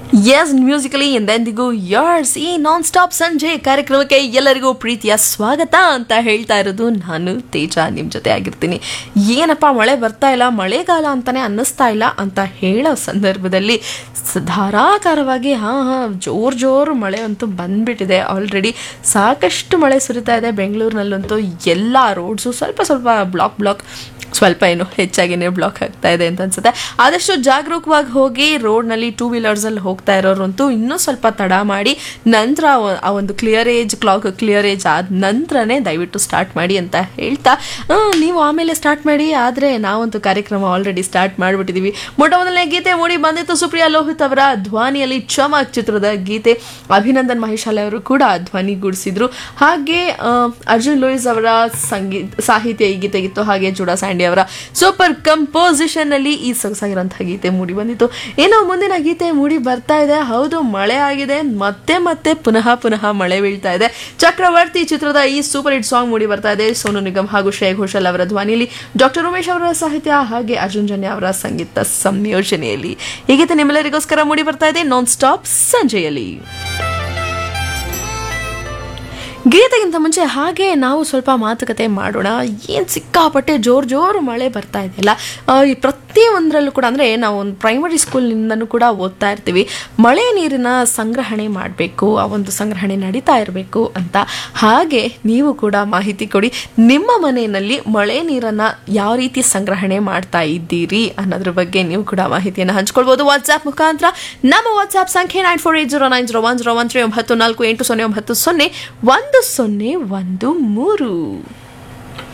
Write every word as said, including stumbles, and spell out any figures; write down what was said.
S musically ಎಂದೆಂದಿಗೂ years ಈ non stop ಸಂಜೆ ಕಾರ್ಯಕ್ರಮಕ್ಕೆ ಎಲ್ಲರಿಗೂ ಪ್ರೀತಿಯ ಸ್ವಾಗತ ಅಂತ ಹೇಳ್ತಾ ಇರೋದು ನಾನು ತೇಜ ನಿಮ್ಮ ಜೊತೆ ಆಗಿರ್ತೀನಿ. ಏನಪ್ಪ ಮಳೆ ಬರ್ತಾ ಇಲ್ಲ, ಮಳೆಗಾಲ ಅಂತಾನೆ ಅನ್ನಿಸ್ತಾ ಇಲ್ಲ ಅಂತ ಹೇಳೋ ಸಂದರ್ಭದಲ್ಲಿ ಧಾರಾಕಾರವಾಗಿ ಹಾಂ ಹಾಂ ಜೋರು ಜೋರು ಮಳೆ ಅಂತೂ ಬಂದ್ಬಿಟ್ಟಿದೆ. ಆಲ್ರೆಡಿ ಸಾಕಷ್ಟು ಮಳೆ ಸುರಿತಾ ಇದೆ ಬೆಂಗಳೂರಿನಲ್ಲಂತೂ. ಎಲ್ಲ ರೋಡ್ಸು ಸ್ವಲ್ಪ ಸ್ವಲ್ಪ ಬ್ಲಾಕ್ ಬ್ಲಾಕ್ ಸ್ವಲ್ಪ ಏನು ಹೆಚ್ಚಾಗಿನೇ ಬ್ಲಾಕ್ ಆಗ್ತಾ ಇದೆ ಅಂತ ಅನ್ಸುತ್ತೆ. ಆದಷ್ಟು ಜಾಗರೂಕವಾಗಿ ಹೋಗಿ. ರೋಡ್ನಲ್ಲಿ ಟೂ ವೀಲರ್ಸಲ್ಲಿ ಹೋಗ್ತಾ ಇರೋರಂತೂ ಇನ್ನೂ ಸ್ವಲ್ಪ ತಡ ಮಾಡಿ ನಂತರ ಆ ಒಂದು ಕ್ಲಿಯರೇಜ್ ಕ್ಲಾಕ್ ಕ್ಲಿಯರೇಜ್ ಆದ ನಂತರನೇ ದಯವಿಟ್ಟು ಸ್ಟಾರ್ಟ್ ಮಾಡಿ ಅಂತ ಹೇಳ್ತಾ, ನೀವು ಆಮೇಲೆ ಸ್ಟಾರ್ಟ್ ಮಾಡಿ, ಆದರೆ ನಾವಂತೂ ಕಾರ್ಯಕ್ರಮ ಆಲ್ರೆಡಿ ಸ್ಟಾರ್ಟ್ ಮಾಡಿಬಿಟ್ಟಿದ್ದೀವಿ. ಮೊಟ್ಟ ಮೊದಲನೇ ಗೀತೆ ಮೂಡಿ ಬಂದಿತ್ತು ಸುಪ್ರಿಯಾ ಲೋಹಿತ್ ಅವರ ಧ್ವನಿಯಲ್ಲಿ ಚಮಕ್ ಚಿತ್ರದ ಗೀತೆ. ಅಭಿನಂದನ್ ಮಹೇಶಾಲೆ ಅವರು ಕೂಡ ಧ್ವನಿಗೂಡಿಸಿದ್ರು. ಹಾಗೆ ಅರ್ಜುನ್ ಲೂಯಿಸ್ ಅವರ ಸಂಗೀತ ಸಾಹಿತ್ಯ ಈ ಗೀತೆಗಿತ್ತು. ಹಾಗೆ ಜುಡಾ ಸ್ಯಾಂಡಿ ಅವರ ಸೂಪರ್ ಕಂಪೋಸಿಷನ್ ಅಲ್ಲಿ ಈ ಸೊಗಸಾಗಿರುವಂತಹ ಗೀತೆ ಮೂಡಿ ಬಂದಿತ್ತು. ಏನೋ ಮುಂದಿನ ಗೀತೆ ಮೂಡಿ ಬರ್ತಾ ಇದೆ. ಹೌದು, ಮಳೆ ಆಗಿದೆ, ಮತ್ತೆ ಮತ್ತೆ ಪುನಃ ಪುನಃ ಮಳೆ ಬೀಳ್ತಾ ಇದೆ. ಚಕ್ರವರ್ತಿ ಚಿತ್ರದ ಈ ಸೂಪರ್ ಹಿಟ್ ಸಾಂಗ್ ಮೂಡಿ ಬರ್ತಾ ಇದೆ. ಸೋನು ನಿಗಮ್ ಹಾಗೂ ಶ್ರೇಯಾ ಘೋಷಾಲ್ ಅವರ ಧ್ವನಿಯಲ್ಲಿ, ಡಾಕ್ಟರ್ ಉಮೇಶ್ ಅವರ ಸಾಹಿತ್ಯ ಹಾಗೆ ಅರ್ಜುನ್ ಜನ್ಯ ಅವರ ಸಂಗೀತ ಸಂಯೋಜನೆಯಲ್ಲಿ ಈ ಗೀತೆ ನಿಮ್ಮೆಲ್ಲರಿಗೋಸ್ಕರ ಮೂಡಿ ಬರ್ತಾ ಇದೆ ನಾನ್ ಸ್ಟಾಪ್ ಸಂಜೆಯಲ್ಲಿ. ಗೀತೆಗಿಂತ ಮುಂಚೆ ಹಾಗೆ ನಾವು ಸ್ವಲ್ಪ ಮಾತುಕತೆ ಮಾಡೋಣ. ಏನು ಸಿಕ್ಕಾಪಟ್ಟೆ ಜೋರು ಜೋರು ಮಳೆ ಬರ್ತಾ ಇದೆಯಲ್ಲ, ಈ ಪ್ರತಿಯೊಂದರಲ್ಲೂ ಕೂಡ ಅಂದರೆ ನಾವು ಒಂದು ಪ್ರೈಮರಿ ಸ್ಕೂಲ್ನಿಂದನೂ ಕೂಡ ಓದ್ತಾ ಇರ್ತೀವಿ, ಮಳೆ ನೀರಿನ ಸಂಗ್ರಹಣೆ ಮಾಡಬೇಕು, ಆ ಒಂದು ಸಂಗ್ರಹಣೆ ನಡೀತಾ ಇರಬೇಕು ಅಂತ. ಹಾಗೆ ನೀವು ಕೂಡ ಮಾಹಿತಿ ಕೊಡಿ, ನಿಮ್ಮ ಮನೆಯಲ್ಲಿ ಮಳೆ ನೀರನ್ನು ಯಾವ ರೀತಿ ಸಂಗ್ರಹಣೆ ಮಾಡ್ತಾ ಇದ್ದೀರಿ ಅನ್ನೋದ್ರ ಬಗ್ಗೆ ನೀವು ಕೂಡ ಮಾಹಿತಿಯನ್ನು ಹಂಚ್ಕೊಳ್ಬೋದು ವಾಟ್ಸ್ಆ್ಯಪ್ ಮುಖಾಂತರ. ನಮ್ಮ ವಾಟ್ಸ್ಆ್ಯಪ್ ಸಂಖ್ಯೆ nine four eight zero nine zero one zero one three ಒಂಬತ್ತು ನಾಲ್ಕು ಎಂಟು ಸೊನ್ನೆ ಒಂಬತ್ತು ಸೊನ್ನೆ ಒಂದು ಸೊನ್ನೆ ಒಂದು ಮೂರು.